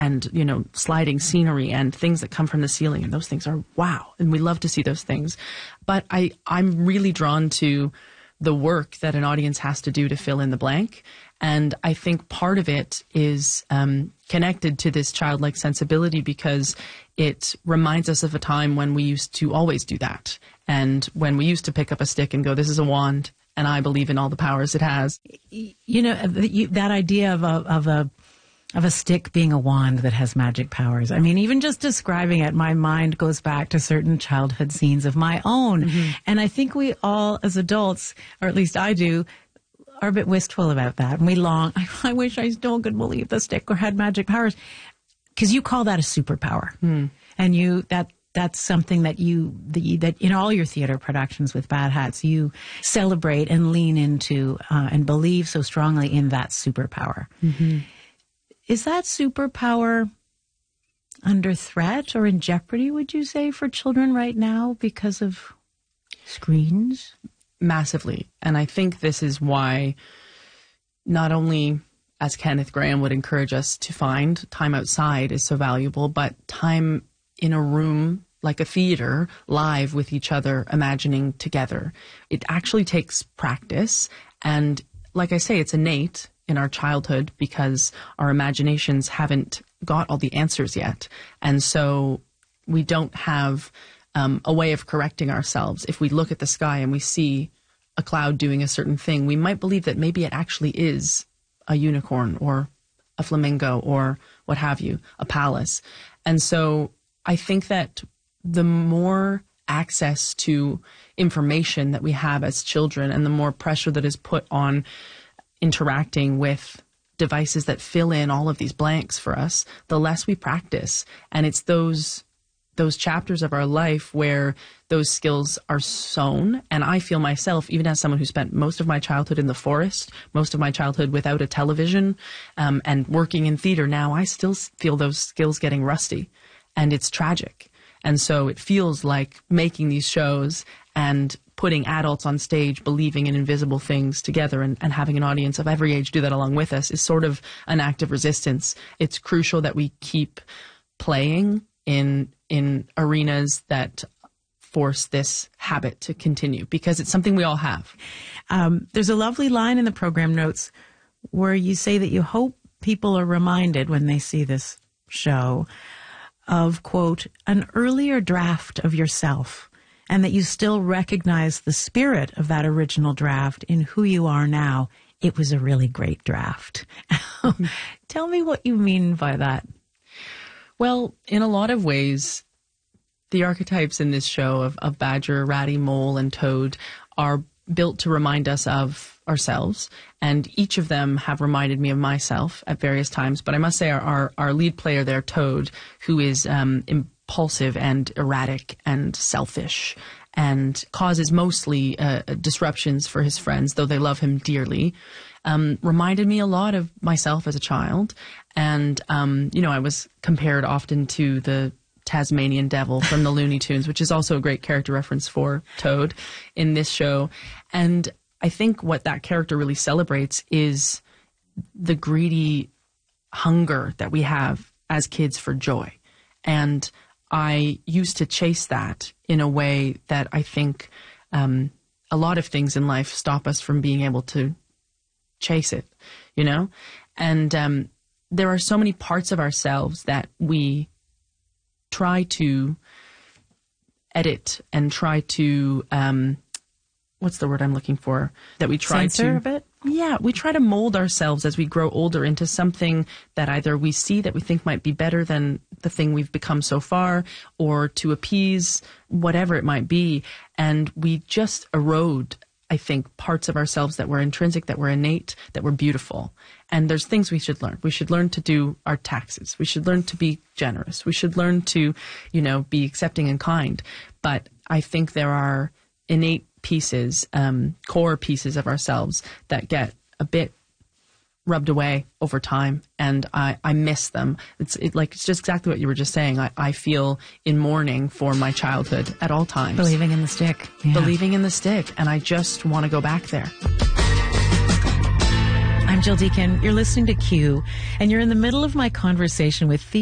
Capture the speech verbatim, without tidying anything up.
and, you know, sliding scenery and things that come from the ceiling. And those things are wow. And we love to see those things. But I, I'm really drawn to the work that an audience has to do to fill in the blank. And I think part of it is um, connected to this childlike sensibility because it reminds us of a time when we used to always do that. And when we used to pick up a stick and go, this is a wand, and I believe in all the powers it has. You know, that idea of a, of a, of a stick being a wand that has magic powers. I mean, even just describing it, my mind goes back to certain childhood scenes of my own. Mm-hmm. And I think we all, as adults, or at least I do, are a bit wistful about that. And we long, I, I wish I still could believe the stick or had magic powers. Because you call that a superpower. Mm. And you, that, that's something that you, the, that in all your theater productions with Bad Hats, you celebrate and lean into uh, and believe so strongly in that superpower. Mm-hmm. Is that superpower under threat or in jeopardy, would you say, for children right now because of screens? Massively. And I think this is why not only, as Kenneth Grahame would encourage us to find, time outside is so valuable, but time in a room like a theater, live with each other, imagining together. It actually takes practice. And like I say, it's innate in our childhood because our imaginations haven't got all the answers yet. And so we don't have um, a way of correcting ourselves. If we look at the sky and we see a cloud doing a certain thing, we might believe that maybe it actually is a unicorn or a flamingo or what have you, a palace. And so I think that the more access to information that we have as children and the more pressure that is put on interacting with devices that fill in all of these blanks for us, the less we practice. And it's those those chapters of our life where those skills are sown. And I feel myself, even as someone who spent most of my childhood in the forest, most of my childhood without a television, um, and working in theater now, I still feel those skills getting rusty. And it's tragic. And so it feels like making these shows and putting adults on stage believing in invisible things together and, and having an audience of every age do that along with us is sort of an act of resistance. It's crucial that we keep playing in in arenas that force this habit to continue because it's something we all have. Um, there's a lovely line in the program notes where you say that you hope people are reminded when they see this show of, quote, an earlier draft of yourself, and that you still recognize the spirit of that original draft in who you are now. It was a really great draft. Tell me what you mean by that. Well, in a lot of ways, the archetypes in this show of, of Badger, Ratty, Mole, and Toad are built to remind us of ourselves, and each of them have reminded me of myself at various times. But I must say our, our, our lead player there, Toad, who is um, impulsive and erratic and selfish and causes mostly uh, disruptions for his friends, though they love him dearly, um, reminded me a lot of myself as a child. And, um, you know, I was compared often to the Tasmanian Devil from the Looney Tunes, which is also a great character reference for Toad in this show. And I think what that character really celebrates is the greedy hunger that we have as kids for joy. And I used to chase that in a way that I think um, a lot of things in life stop us from being able to chase it, you know? And um, there are so many parts of ourselves that we try to edit and try to, um, what's the word I'm looking for? That we try Censor to... a bit? Yeah, we try to mold ourselves as we grow older into something that either we see that we think might be better than the thing we've become so far, or to appease whatever it might be. And we just erode, I think, parts of ourselves that were intrinsic, that were innate, that were beautiful. And there's things we should learn. We should learn to do our taxes. We should learn to be generous. We should learn to, you know, be accepting and kind. But I think there are innate pieces, um, core pieces of ourselves that get a bit rubbed away over time, and I, I miss them. It's it, like it's just exactly what you were just saying. I, I feel in mourning for my childhood at all times. Believing in the stick. Yeah. Believing in the stick, and I just want to go back there. I'm I'm Jill Deacon. You're listening to Q, and you're in the middle of my conversation with